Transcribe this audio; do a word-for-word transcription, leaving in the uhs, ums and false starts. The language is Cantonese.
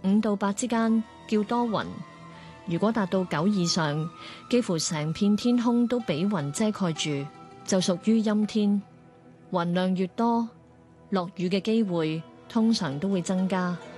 五到八之間叫多雲。如果達到九以上，幾乎成片天空都俾雲遮蓋住，就屬於陰天。雲量越多，落雨嘅機會通常都會增加。